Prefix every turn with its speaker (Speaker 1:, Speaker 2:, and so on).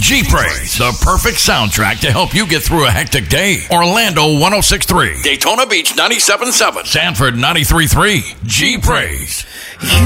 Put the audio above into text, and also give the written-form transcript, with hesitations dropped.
Speaker 1: G-Praise, the perfect soundtrack to help you get through a hectic day. Orlando 106.3, Daytona Beach 97.7, Sanford 93.3. G-Praise.